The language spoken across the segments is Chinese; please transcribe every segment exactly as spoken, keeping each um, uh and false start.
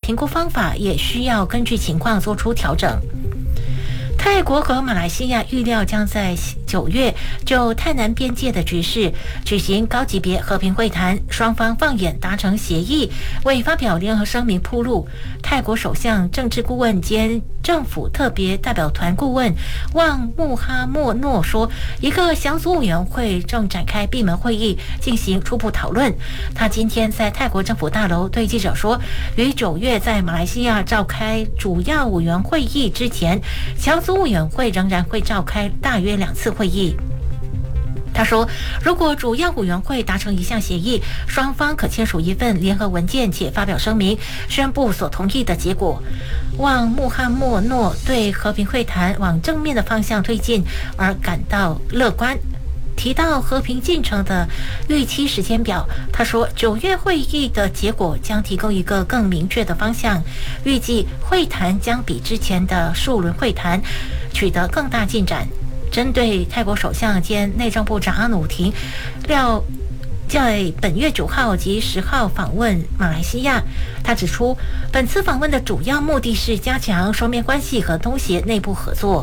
评估方法也需要根据情况做出调整。泰国和马来西亚预料将在九月就泰南边界的局势举行高级别和平会谈，双方放眼达成协议，为发表联合声明铺路。泰国首相政治顾问兼政府特别代表团顾问旺穆哈默诺说，一个小组委员会正展开闭门会议进行初步讨论。他今天在泰国政府大楼对记者说，于九月在马来西亚召开主要委员会议之前，小组委员会仍然会召开大约两次会议。他说，如果主要委员会达成一项协议，双方可签署一份联合文件且发表声明，宣布所同意的结果。旺穆哈默诺对和平会谈往正面的方向推进而感到乐观。提到和平进程的预期时间表，他说九月会议的结果将提供一个更明确的方向，预计会谈将比之前的数轮会谈取得更大进展。针对泰国首相兼内政部长阿努廷料在本月九号及十号访问马来西亚，他指出，本次访问的主要目的是加强双边关系和东协内部合作。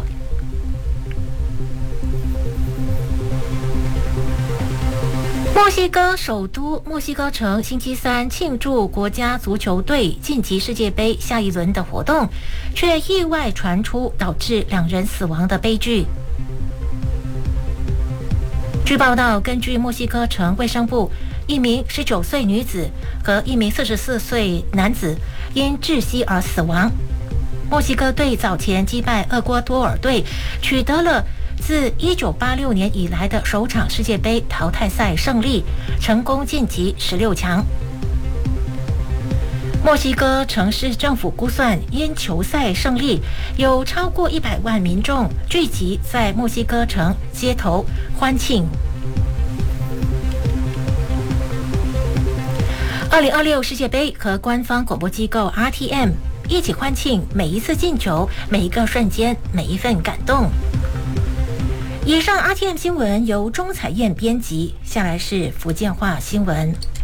墨西哥首都墨西哥城星期三庆祝国家足球队晋级世界杯下一轮的活动，却意外传出导致两人死亡的悲剧。据报道，根据墨西哥城卫生部，一名十九岁女子和一名四十四岁男子因窒息而死亡。墨西哥队早前击败厄瓜多尔队，取得了自一九八六年以来的首场世界杯淘汰赛胜利，成功晋级十六强。墨西哥城市政府估算，因球赛胜利，有超过一百万民众聚集在墨西哥城街头欢庆。二零二六世界杯和官方广播机构 R T M 一起欢庆每一次进球，每一个瞬间，每一份感动。以上 R T M 新闻由钟彩燕编辑，下来是福建话新闻。